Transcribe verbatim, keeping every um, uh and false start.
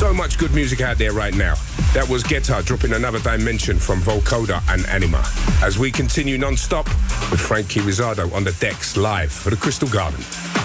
so much good music out there right now. That was Guetta dropping another dimension from Vocoder and Anima. As we continue non-stop with Frankie Rizzardo on the decks live for the Crystal Garden.